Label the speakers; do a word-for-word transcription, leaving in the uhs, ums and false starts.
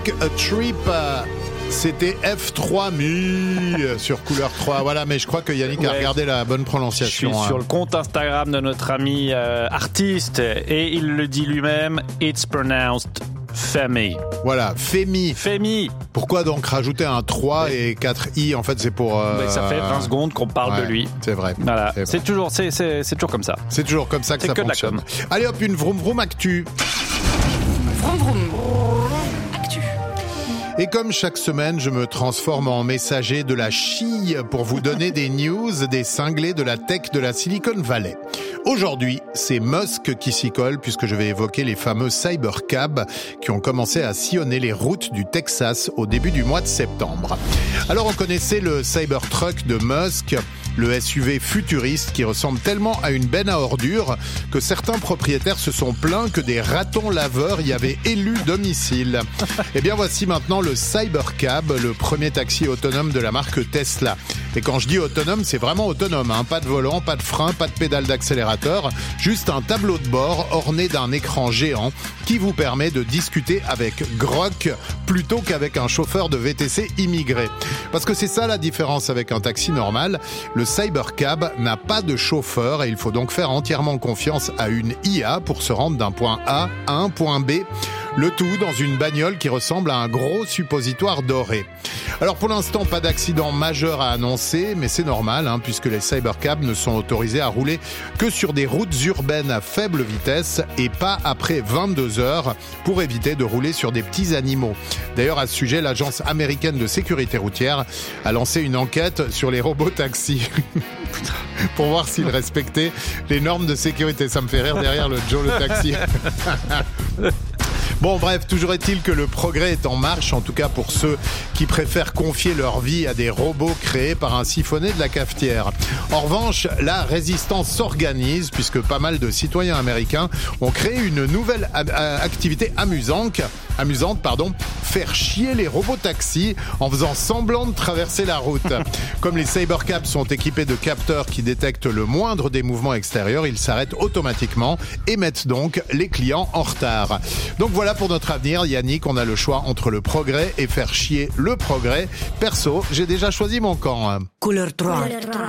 Speaker 1: A Trip, c'était F trois mille sur Couleur trois. Voilà, mais je crois que Yannick ouais. a regardé la bonne prononciation.
Speaker 2: Je suis hein. sur le compte Instagram de notre ami euh, artiste et il le dit lui-même. It's pronounced Femi.
Speaker 1: Voilà, Femi.
Speaker 2: Femi.
Speaker 1: Pourquoi donc rajouter un trois ouais. et quatre i? En fait, c'est pour... Euh...
Speaker 2: Ça fait vingt secondes qu'on parle
Speaker 1: ouais,
Speaker 2: de lui.
Speaker 1: C'est vrai.
Speaker 2: Voilà.
Speaker 1: C'est,
Speaker 2: c'est,
Speaker 1: vrai.
Speaker 2: Toujours, c'est, c'est, c'est toujours comme ça.
Speaker 1: C'est toujours comme ça que
Speaker 2: c'est
Speaker 1: ça
Speaker 2: que
Speaker 1: fonctionne.
Speaker 2: De la com.
Speaker 1: Allez hop, une vroom vroom actu.
Speaker 3: Vroom vroom. Actu.
Speaker 1: Et comme chaque semaine, je me transforme en messager de la chie pour vous donner des news, des cinglés de la tech de la Silicon Valley. Aujourd'hui, c'est Musk qui s'y colle puisque je vais évoquer les fameux cybercabs qui ont commencé à sillonner les routes du Texas au début du mois de septembre. Alors on connaissait le Cybertruck de Musk, le S U V futuriste qui ressemble tellement à une benne à ordures que certains propriétaires se sont plaints que des ratons laveurs y avaient élu domicile. Eh bien voici maintenant le Cybercab, le premier taxi autonome de la marque Tesla. Et quand je dis autonome, c'est vraiment autonome, hein. Pas de volant, pas de frein, pas de pédale d'accélérateur, juste un tableau de bord orné d'un écran géant qui vous permet de discuter avec Grok plutôt qu'avec un chauffeur de V T C immigré. Parce que c'est ça la différence avec un taxi normal. Le Cybercab n'a pas de chauffeur et il faut donc faire entièrement confiance à une I A pour se rendre d'un point A à un point B. Le tout dans une bagnole qui ressemble à un gros suppositoire doré. Alors pour l'instant, pas d'accident majeur à annoncer, mais c'est normal hein, puisque les cybercabs ne sont autorisés à rouler que sur des routes urbaines à faible vitesse et pas après vingt-deux heures pour éviter de rouler sur des petits animaux. D'ailleurs, à ce sujet, l'agence américaine de sécurité routière a lancé une enquête sur les robots taxis pour voir s'ils respectaient les normes de sécurité. Ça me fait rire derrière le Joe le taxi. Bon bref, toujours est-il que le progrès est en marche, en tout cas pour ceux qui préfèrent confier leur vie à des robots créés par un siphonnet de la cafetière. En revanche, la résistance s'organise puisque pas mal de citoyens américains ont créé une nouvelle a- activité amusante, amusante pardon, faire chier les robots taxis en faisant semblant de traverser la route. Comme les cybercabs sont équipés de capteurs qui détectent le moindre des mouvements extérieurs, ils s'arrêtent automatiquement et mettent donc les clients en retard. Donc voilà pour notre avenir, Yannick, on a le choix entre le progrès et faire chier le progrès. Perso, j'ai déjà choisi mon camp.
Speaker 3: Couleur trois. Couleur trois.